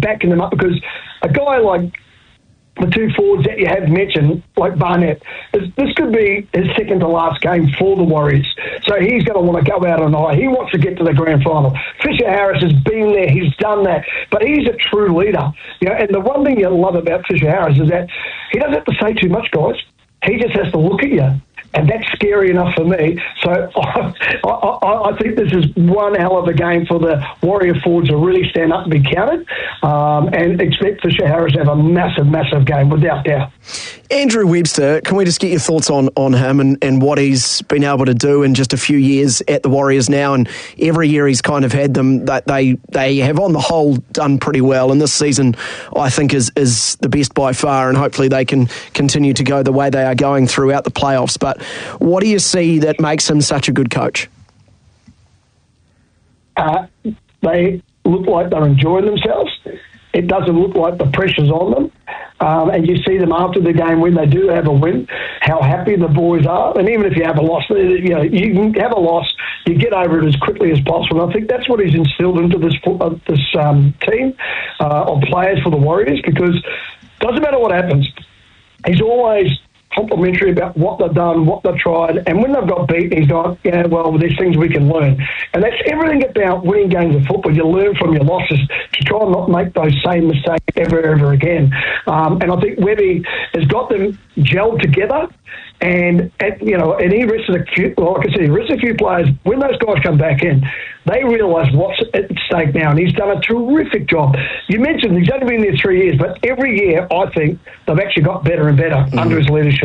backing them up, because a guy like the two forwards that you have mentioned, like Barnett, this could be his second to last game for the Warriors. So he's going to want to go out on high. He wants to get to the grand final. Fisher Harris has been there. He's done that. But he's a true leader. And the one thing you love about Fisher Harris is that he doesn't have to say too much, guys. He just has to look at you. And that's scary enough for me. So I think this is one hell of a game for the Warrior forwards to really stand up and be counted, and expect Fisher Harris to have a massive, massive game, without doubt. Andrew Webster, can we just get your thoughts on him and what he's been able to do in just a few years at the Warriors now? And every year he's kind of had them, that they have on the whole done pretty well. And this season, I think, is the best by far, and hopefully they can continue to go the way they are going throughout the playoffs. But what do you see that makes him such a good coach? They look like they're enjoying themselves. It doesn't look like the pressure's on them. And you see them after the game, when they do have a win, how happy the boys are. And even if you have a loss, you can have a loss, you get over it as quickly as possible. And I think that's what he's instilled into this team of players for the Warriors, because it doesn't matter what happens. He's always complimentary about what they've done, what they've tried, and when they've got beaten, he's gone, yeah, well, there's things we can learn. And that's everything about winning games of football. You learn from your losses to try and not make those same mistakes ever again. And I think Webby has got them gelled together. And he rested a few, like I said, he rested a few players. When those guys come back in, they realise what's at stake now, and he's done a terrific job. You mentioned he's only been there 3 years, but every year I think they've actually got better and better under his leadership.